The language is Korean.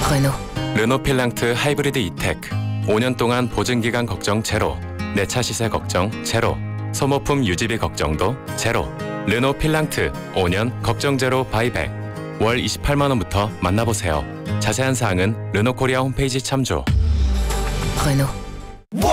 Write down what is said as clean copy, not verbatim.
Renault. 르노 필랑트 하이브리드 이테크 5년 동안 보증기간 걱정 제로, 내차 시세 걱정 제로, 소모품 유지비 걱정도 제로. 르노 필랑트 5년 걱정 제로 바이백 월 28만 원부터 만나보세요. 자세한 사항은 르노코리아 홈페이지 참조. Renault.